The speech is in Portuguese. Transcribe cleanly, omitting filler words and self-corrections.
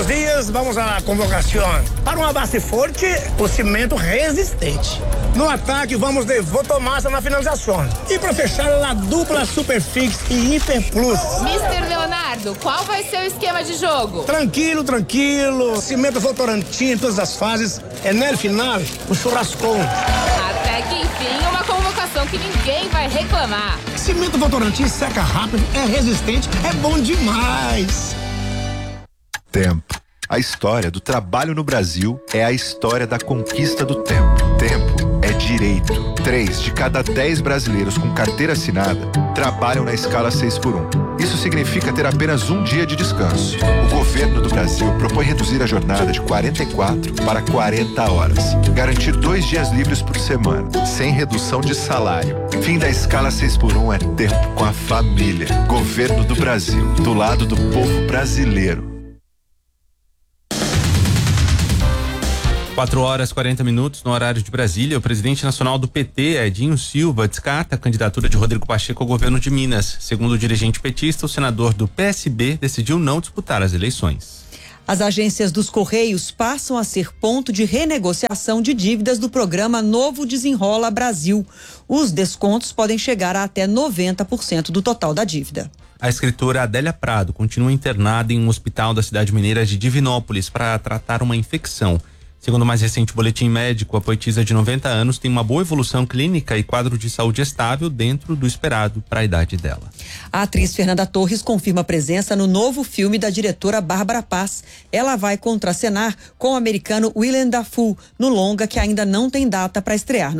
Buenos dias, vamos à convocação. Para uma base forte, o cimento resistente. No ataque, vamos de Votomassa na finalização. E para fechar, a dupla Superfix e Hiper Plus. Mister Leonardo, qual vai ser o esquema de jogo? Tranquilo. Cimento Votorantim em todas as fases. É no final, o churrascão. Até que enfim, uma convocação que ninguém vai reclamar. Cimento Votorantim seca rápido, é resistente, é bom demais. Tempo. A história do trabalho no Brasil é a história da conquista do tempo. Tempo é direito. 3 de cada 10 brasileiros com carteira assinada trabalham na escala 6x1. Isso significa ter apenas um dia de descanso. O governo do Brasil propõe reduzir a jornada de 44 para 40 horas. Garantir 2 dias livres por semana, sem redução de salário. Fim da escala 6x1 é tempo com a família. Governo do Brasil, do lado do povo brasileiro. 4h40 no horário de Brasília. O presidente nacional do PT, Edinho Silva, descarta a candidatura de Rodrigo Pacheco ao governo de Minas. Segundo o dirigente petista, o senador do PSB decidiu não disputar as eleições. As agências dos Correios passam a ser ponto de renegociação de dívidas do programa Novo Desenrola Brasil. Os descontos podem chegar a até 90% do total da dívida. A escritora Adélia Prado continua internada em um hospital da cidade mineira de Divinópolis para tratar uma infecção. Segundo o mais recente boletim médico, a poetisa de 90 anos tem uma boa evolução clínica e quadro de saúde estável dentro do esperado para a idade dela. A atriz Fernanda Torres confirma presença no novo filme da diretora Bárbara Paz. Ela vai contracenar com o americano Willem Dafoe no longa que ainda não tem data para estrear